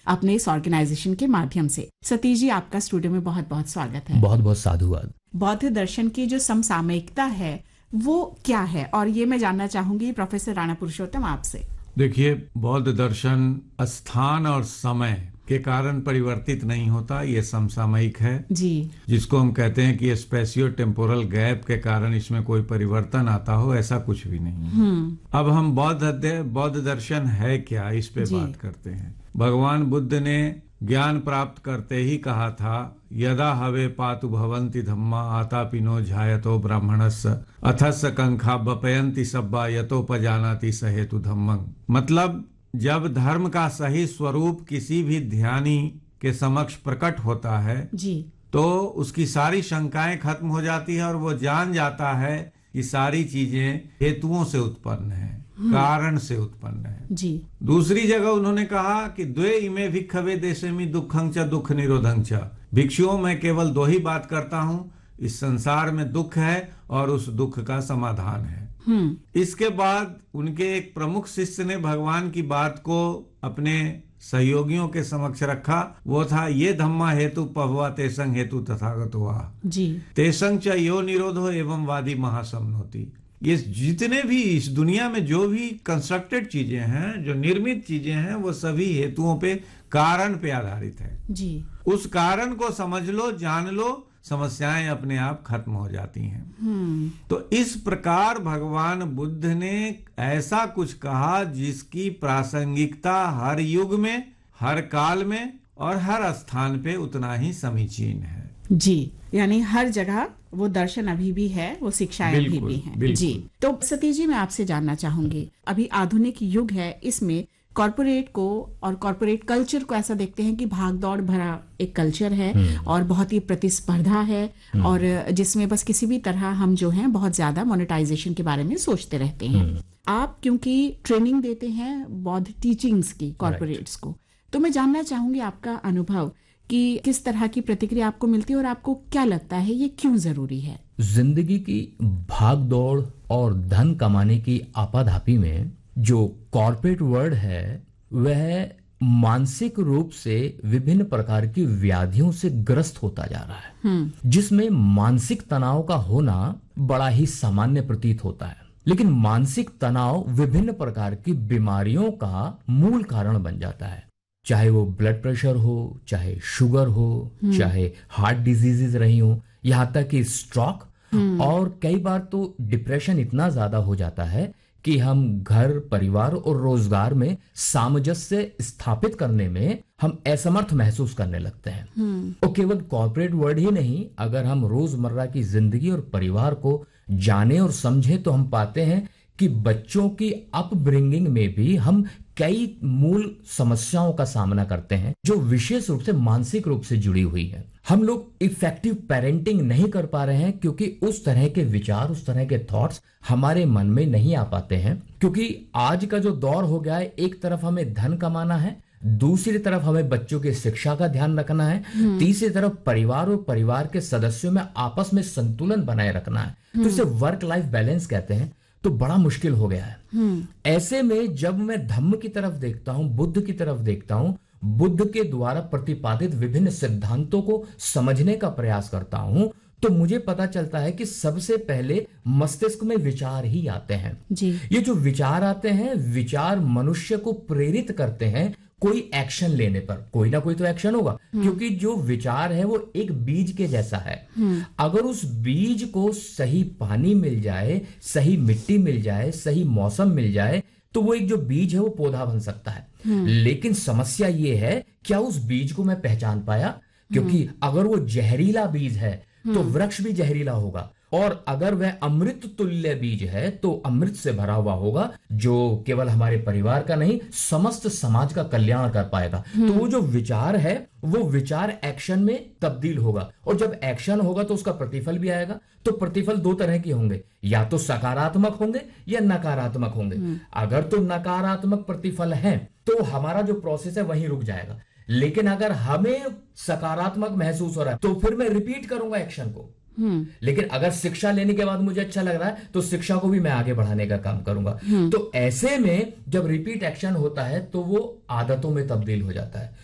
अपने इस ऑर्गेनाइजेशन के माध्यम से। सतीश जी, आपका स्टूडियो में बहुत बहुत स्वागत है। बहुत बहुत साधुवाद। बौद्ध दर्शन की जो समसामयिकता है वो क्या है, और ये मैं जानना चाहूंगी प्रोफेसर राणा पुरुषोत्तम आपसे। देखिए, बौद्ध दर्शन स्थान और समय के कारण परिवर्तित नहीं होता, ये समसामयिक है जी। जिसको हम कहते हैं कि स्पेसियो टेम्पोरल गैप के कारण इसमें कोई परिवर्तन आता हो, ऐसा कुछ भी नहीं है। अब हम बौद्ध दर्शन है क्या, इस पे बात करते हैं। भगवान बुद्ध ने ज्ञान प्राप्त करते ही कहा था, यदा हवे पातु भवन्ति धम्मा आतापिनो झायतो ब्राह्मणस्य अथस्य कंखा बपयन्ति सब्बा यतोपजानाति स हेतु धम्मं। मतलब जब धर्म का सही स्वरूप किसी भी ध्यानी के समक्ष प्रकट होता है जी, तो उसकी सारी शंकाएं खत्म हो जाती है और वो जान जाता है कि सारी चीजें हेतुओं से उत्पन्न है, कारण से उत्पन्न है जी। दूसरी जगह उन्होंने कहा कि द्वे इमे भिक्खवे देशेमि दुःखं च दुःख निरोधं च। भिक्षुओं, मैं केवल दो ही बात करता हूँ, इस संसार में दुख है और उस दुख का समाधान है। इसके बाद उनके एक प्रमुख शिष्य ने भगवान की बात को अपने सहयोगियों के समक्ष रखा। वो था, ये धम्मा हेतु पभवा तेसंग हेतु तथागतो वा जी। तेसंग च यो निरोधो एवं वादी महासम्नोति। ये जितने भी इस दुनिया में जो भी कंस्ट्रक्टेड चीजें हैं, जो निर्मित चीजें हैं, वो सभी हेतुओं पे, कारण पे आधारित है जी। उस कारण को समझ लो, जान लो, समस्याएं अपने आप खत्म हो जाती हैं। तो इस प्रकार भगवान बुद्ध ने ऐसा कुछ कहा जिसकी प्रासंगिकता हर युग में, हर काल में और हर स्थान पे उतना ही समीचीन है जी। यानी हर जगह वो दर्शन अभी भी है, वो शिक्षाएं अभी भी हैं जी। तो सतीश जी, मैं आपसे जानना चाहूंगी, अभी आधुनिक युग है, इसमें कॉर्पोरेट को और कॉर्पोरेट कल्चर को ऐसा देखते हैं कि भाग दौड़ भरा एक कल्चर है और बहुत ही प्रतिस्पर्धा है, और जिसमें बस किसी भी तरह हम जो हैं बहुत ज्यादा मोनेटाइजेशन के बारे में सोचते रहते हैं। आप क्योंकि ट्रेनिंग देते हैं बौद्ध टीचिंग्स की कॉर्पोरेट्स को, तो मैं जानना चाहूंगी आपका अनुभव कि किस तरह की प्रतिक्रिया आपको मिलती है और आपको क्या लगता है ये क्यों जरूरी है। जिंदगी की भाग दौड़ और धन कमाने की आपाधापी में जो कॉर्पोरेट वर्ल्ड है वह मानसिक रूप से विभिन्न प्रकार की व्याधियों से ग्रस्त होता जा रहा है, जिसमें मानसिक तनाव का होना बड़ा ही सामान्य प्रतीत होता है। लेकिन मानसिक तनाव विभिन्न प्रकार की बीमारियों का मूल कारण बन जाता है, चाहे वो ब्लड प्रेशर हो, चाहे शुगर हो, चाहे हार्ट डिजीजेज रही हो, यहाँ तक कि स्ट्रोक, और कई बार तो डिप्रेशन इतना ज्यादा हो जाता है कि हम घर, परिवार और रोजगार में सामंजस्य स्थापित करने में हम असमर्थ महसूस करने लगते हैं। और केवल कॉर्पोरेट वर्ल्ड ही नहीं, अगर हम रोजमर्रा की जिंदगी और परिवार को जाने और समझें तो हम पाते हैं कि बच्चों की अपब्रिंगिंग में भी हम कई मूल समस्याओं का सामना करते हैं जो विशेष रूप से मानसिक रूप से जुड़ी हुई है। हम लोग इफेक्टिव पेरेंटिंग नहीं कर पा रहे हैं क्योंकि उस तरह के विचार, उस तरह के थॉट्स हमारे मन में नहीं आ पाते हैं, क्योंकि आज का जो दौर हो गया है, एक तरफ हमें धन कमाना है, दूसरी तरफ हमें बच्चों की शिक्षा का ध्यान रखना है, तीसरी तरफ परिवार और परिवार के सदस्यों में आपस में संतुलन बनाए रखना है। तो इसे वर्क लाइफ बैलेंस कहते हैं। तो बड़ा मुश्किल हो गया है। ऐसे में जब मैं धम्म की तरफ देखता हूं, बुद्ध की तरफ देखता हूं, बुद्ध के द्वारा प्रतिपादित विभिन्न सिद्धांतों को समझने का प्रयास करता हूं, तो मुझे पता चलता है कि सबसे पहले मस्तिष्क में विचार ही आते हैं जी। ये जो विचार आते हैं, विचार मनुष्य को प्रेरित करते हैं कोई एक्शन लेने पर। कोई ना कोई तो एक्शन होगा, क्योंकि जो विचार है वो एक बीज के जैसा है। अगर उस बीज को सही पानी मिल जाए, सही मिट्टी मिल जाए, सही मौसम मिल जाए, तो वो एक जो बीज है वो पौधा बन सकता है। लेकिन समस्या ये है, क्या उस बीज को मैं पहचान पाया? क्योंकि अगर वो जहरीला बीज है तो वृक्ष भी जहरीला होगा, और अगर वह अमृत तुल्य बीज है तो अमृत से भरा हुआ होगा, जो केवल हमारे परिवार का नहीं, समस्त समाज का कल्याण कर पाएगा। तो वो जो विचार है वो विचार एक्शन में तब्दील होगा, और जब एक्शन होगा तो उसका प्रतिफल भी आएगा। तो प्रतिफल दो तरह के होंगे, या तो सकारात्मक होंगे या नकारात्मक होंगे। अगर तो नकारात्मक प्रतिफल है तो हमारा जो प्रोसेस है वहीं रुक जाएगा, लेकिन अगर हमें सकारात्मक महसूस हो रहा है तो फिर मैं रिपीट करूंगा एक्शन को। लेकिन अगर शिक्षा लेने के बाद मुझे अच्छा लग रहा है तो शिक्षा को भी मैं आगे बढ़ाने का काम करूंगा। तो ऐसे में जब रिपीट एक्शन होता है तो वो आदतों में तब्दील हो जाता है।